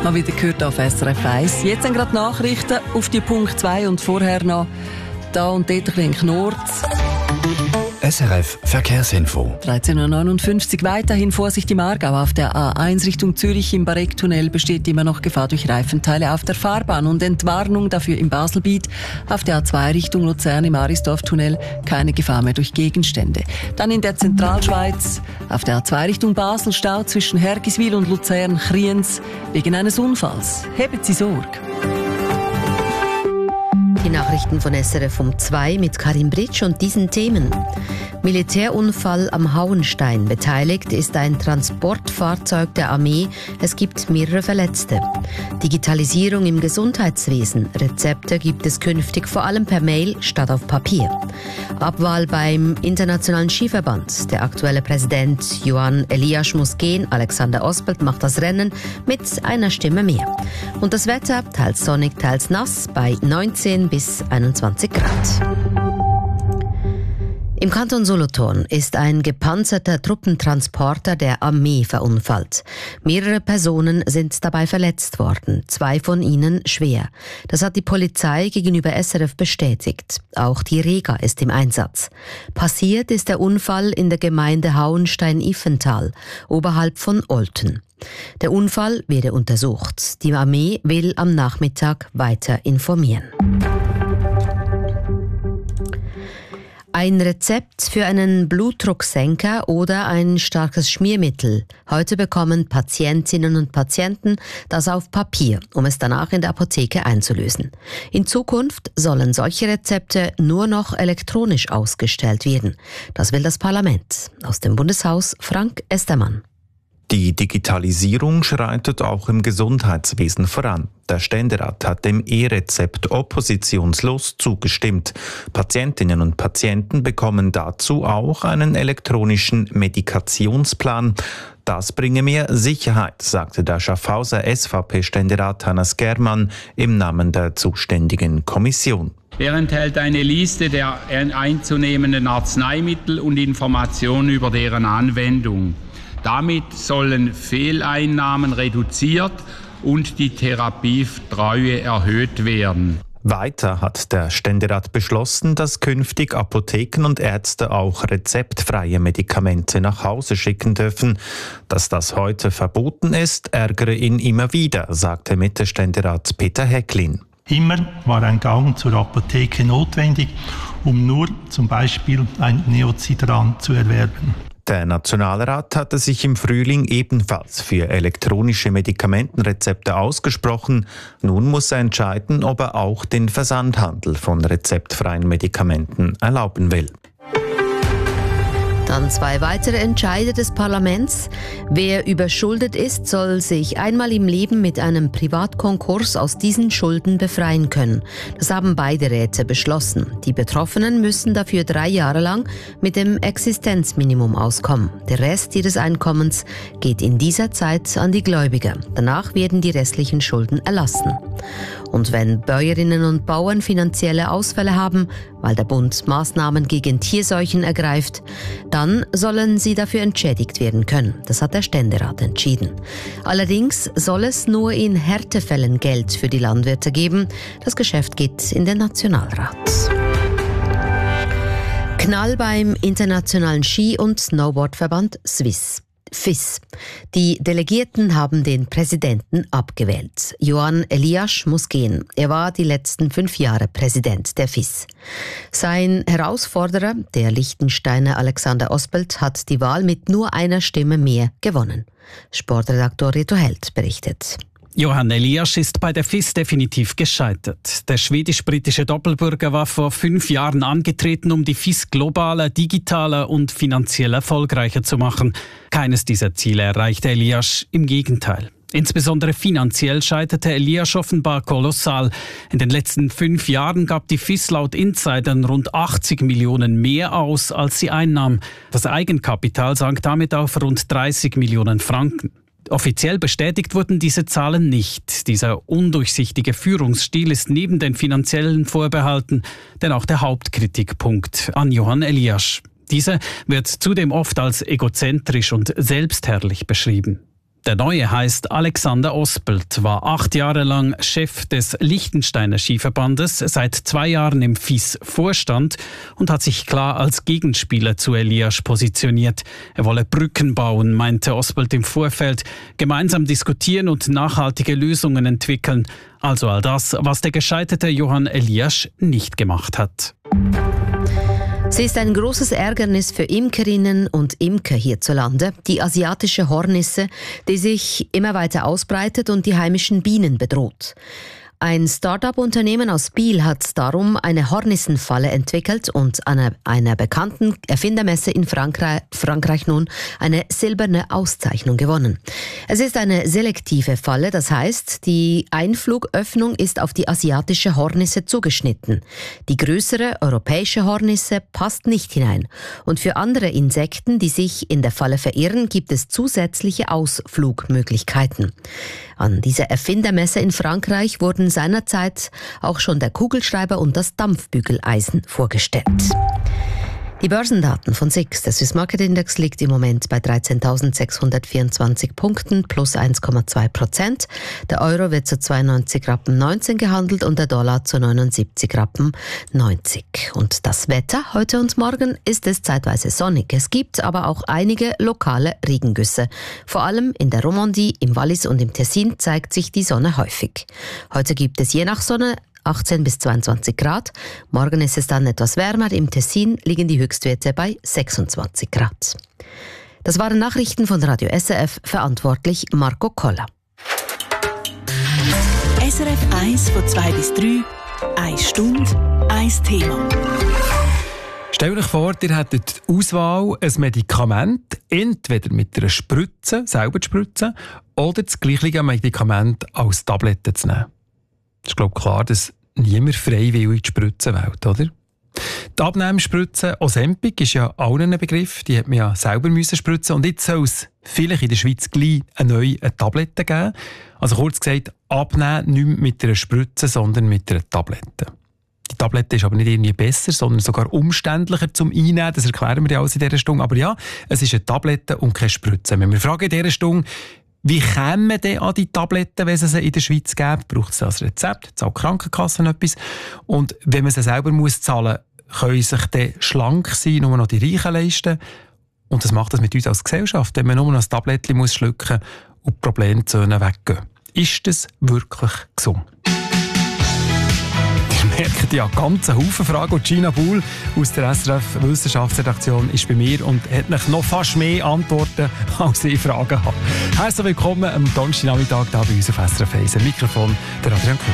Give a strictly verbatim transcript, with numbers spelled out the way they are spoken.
Mal wieder gehört auf S R F eins. Jetzt sind gerade Nachrichten auf die Punkt zwei und vorher noch da und dort ein bisschen Knurz. S R F Verkehrsinfo. dreizehn Uhr neunundfünfzig weiterhin Vorsicht im Aargau. Auf der A eins Richtung Zürich im Barecktunnel besteht immer noch Gefahr durch Reifenteile auf der Fahrbahn und Entwarnung dafür im Baselbiet. Auf der A zwei Richtung Luzern im Arisdorftunnel keine Gefahr mehr durch Gegenstände. Dann in der Zentralschweiz auf der A zwei Richtung Basel Stau zwischen Hergiswil und Luzern-Kriens wegen eines Unfalls. Hebt Sie Sorge. Die Nachrichten von S R F um zwei mit Karin Britsch und diesen Themen. Militärunfall am Hauenstein. Beteiligt ist ein Transportfahrzeug der Armee. Es gibt mehrere Verletzte. Digitalisierung im Gesundheitswesen. Rezepte gibt es künftig vor allem per Mail statt auf Papier. Abwahl beim Internationalen Skiverband. Der aktuelle Präsident Johan Elias muss gehen. Alexander Ospelt macht das Rennen mit einer Stimme mehr. Und das Wetter, teils sonnig, teils nass, bei neunzehn bis einundzwanzig Grad. Im Kanton Solothurn ist ein gepanzerter Truppentransporter der Armee verunfallt. Mehrere Personen sind dabei verletzt worden, zwei von ihnen schwer. Das hat die Polizei gegenüber S R F bestätigt. Auch die Rega ist im Einsatz. Passiert ist der Unfall in der Gemeinde Hauenstein-Iffental, oberhalb von Olten. Der Unfall werde untersucht. Die Armee will am Nachmittag weiter informieren. Ein Rezept für einen Blutdrucksenker oder ein starkes Schmiermittel. Heute bekommen Patientinnen und Patienten das auf Papier, um es danach in der Apotheke einzulösen. In Zukunft sollen solche Rezepte nur noch elektronisch ausgestellt werden. Das will das Parlament. Aus dem Bundeshaus Frank Estermann. Die Digitalisierung schreitet auch im Gesundheitswesen voran. Der Ständerat hat dem E-Rezept oppositionslos zugestimmt. Patientinnen und Patienten bekommen dazu auch einen elektronischen Medikationsplan. Das bringe mehr Sicherheit, sagte der Schaffhauser S V P-Ständerat Hannes Germann im Namen der zuständigen Kommission. Er enthält eine Liste der einzunehmenden Arzneimittel und Informationen über deren Anwendung. Damit sollen Fehleinnahmen reduziert und die Therapietreue erhöht werden. Weiter hat der Ständerat beschlossen, dass künftig Apotheken und Ärzte auch rezeptfreie Medikamente nach Hause schicken dürfen. Dass das heute verboten ist, ärgere ihn immer wieder, sagte Mitte-Ständerat Peter Häcklin. Immer war ein Gang zur Apotheke notwendig, um nur zum Beispiel ein Neocidran zu erwerben. Der Nationalrat hatte sich im Frühling ebenfalls für elektronische Medikamentenrezepte ausgesprochen. Nun muss er entscheiden, ob er auch den Versandhandel von rezeptfreien Medikamenten erlauben will. Dann zwei weitere Entscheide des Parlaments. Wer überschuldet ist, soll sich einmal im Leben mit einem Privatkonkurs aus diesen Schulden befreien können. Das haben beide Räte beschlossen. Die Betroffenen müssen dafür drei Jahre lang mit dem Existenzminimum auskommen. Der Rest ihres Einkommens geht in dieser Zeit an die Gläubiger. Danach werden die restlichen Schulden erlassen. Und wenn Bäuerinnen und Bauern finanzielle Ausfälle haben, weil der Bund Maßnahmen gegen Tierseuchen ergreift, dann sollen sie dafür entschädigt werden können. Das hat der Ständerat entschieden. Allerdings soll es nur in Härtefällen Geld für die Landwirte geben. Das Geschäft geht in den Nationalrat. Knall beim Internationalen Ski- und Snowboardverband Swiss. F I S. Die Delegierten haben den Präsidenten abgewählt. Johan Elias muss gehen. Er war die letzten fünf Jahre Präsident der F I S. Sein Herausforderer, der Liechtensteiner Alexander Ospelt, hat die Wahl mit nur einer Stimme mehr gewonnen. Sportredaktor Reto Held berichtet. Johan Elias ist bei der F I S definitiv gescheitert. Der schwedisch-britische Doppelbürger war vor fünf Jahren angetreten, um die F I S globaler, digitaler und finanziell erfolgreicher zu machen. Keines dieser Ziele erreichte Elias, im Gegenteil. Insbesondere finanziell scheiterte Elias offenbar kolossal. In den letzten fünf Jahren gab die F I S laut Insidern rund achtzig Millionen mehr aus, als sie einnahm. Das Eigenkapital sank damit auf rund dreißig Millionen Franken. Offiziell bestätigt wurden diese Zahlen nicht. Dieser undurchsichtige Führungsstil ist neben den finanziellen Vorbehalten denn auch der Hauptkritikpunkt an Johan Elias. Dieser wird zudem oft als egozentrisch und selbstherrlich beschrieben. Der Neue heißt Alexander Ospelt, war acht Jahre lang Chef des Liechtensteiner Skiverbandes, seit zwei Jahren im F I S-Vorstand und hat sich klar als Gegenspieler zu Elias positioniert. Er wolle Brücken bauen, meinte Ospelt im Vorfeld, gemeinsam diskutieren und nachhaltige Lösungen entwickeln. Also all das, was der gescheiterte Johann Elias nicht gemacht hat. Sie ist ein großes Ärgernis für Imkerinnen und Imker hierzulande, die asiatische Hornisse, die sich immer weiter ausbreitet und die heimischen Bienen bedroht. Ein Start-up-Unternehmen aus Biel hat darum eine Hornissenfalle entwickelt und an einer, einer bekannten Erfindermesse in Frankreich, Frankreich nun eine silberne Auszeichnung gewonnen. Es ist eine selektive Falle, das heißt, die Einflugöffnung ist auf die asiatische Hornisse zugeschnitten. Die größere europäische Hornisse passt nicht hinein. Und für andere Insekten, die sich in der Falle verirren, gibt es zusätzliche Ausflugmöglichkeiten. An dieser Erfindermesse in Frankreich wurden seinerzeit auch schon der Kugelschreiber und das Dampfbügeleisen vorgestellt. Die Börsendaten von S I X. Der Swiss Market Index liegt im Moment bei dreizehntausendsechshundertvierundzwanzig Punkten, plus eins Komma zwei Prozent. Der Euro wird zu zweiundneunzig Rappen neunzehn gehandelt und der Dollar zu neunundsiebzig Rappen neunzig. Und das Wetter heute und morgen ist es zeitweise sonnig. Es gibt aber auch einige lokale Regengüsse. Vor allem in der Romandie, im Wallis und im Tessin zeigt sich die Sonne häufig. Heute gibt es je nach Sonne achtzehn bis zweiundzwanzig Grad. Morgen ist es dann etwas wärmer. Im Tessin liegen die Höchstwerte bei sechsundzwanzig Grad. Das waren Nachrichten von Radio S R F, verantwortlich Marco Koller. S R F eins von zwei bis drei, eine Stunde, ein Thema. Stellt euch vor, ihr hättet die Auswahl, ein Medikament, entweder mit einer Spritze, selber zu spritzen, oder das gleiche Medikament als Tablette zu nehmen. Es ist, glaube ich, klar, dass niemand freiwillig die Spritze wählt, oder? Die Abnehmspritze Ozempic ist ja allen ein Begriff. Die hat man ja selber müssen spritzen. Und jetzt soll es vielleicht in der Schweiz gleich eine neue Tablette geben. Also kurz gesagt, abnehmen nicht mehr mit einer Spritze, sondern mit einer Tablette. Die Tablette ist aber nicht irgendwie besser, sondern sogar umständlicher zum Einnehmen. Das erklären wir ja alles in dieser Stunde. Aber ja, es ist eine Tablette und keine Spritze. Wenn wir fragen in dieser Stunde, wie kämen wir denn an die Tabletten, wenn es sie in der Schweiz gibt? Braucht es das Rezept? Zahlt die Krankenkasse etwas? Und wenn man sie selber muss zahlen muss, können sich dann schlank sein, nur noch die Reichen leisten. Und das macht das mit uns als Gesellschaft, wenn man nur noch ein Tablettchen muss schlucken und die Problemzone weggehen. Ist das wirklich gesund? Ihr merkt ja ganz einen Haufen Fragen. Und Gina Buhl aus der S R F-Wissenschaftsredaktion ist bei mir und hat noch fast mehr Antworten, als ich Fragen habe. Herzlich willkommen am Donnerstagnachmittag hier bei uns auf S R F eins. Am Mikrofon der Adrian Kühn.